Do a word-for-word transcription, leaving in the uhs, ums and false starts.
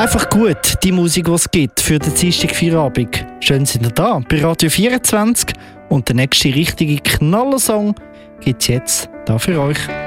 Einfach gut, die Musik, die es gibt für den Dienstagfeierabend. Schön sind ihr da bei Radio vierundzwanzig und der nächste richtige Knallersong gibt es jetzt da für euch.